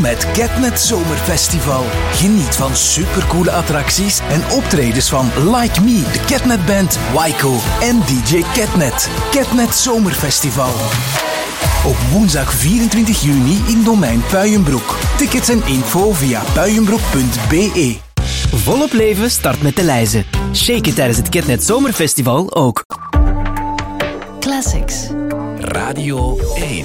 met Catnet Zomerfestival. Geniet van supercoole attracties en optredens van Like Me, de Catnet Band, Wyco en DJ Catnet. Catnet Zomerfestival. Op woensdag 24 juni in Domein Puijenbroek. Tickets en info via puijenbroek.be. Volop leven start met de lijzen. Shake it tijdens het Catnet Zomerfestival ook. Classics. Radio 1.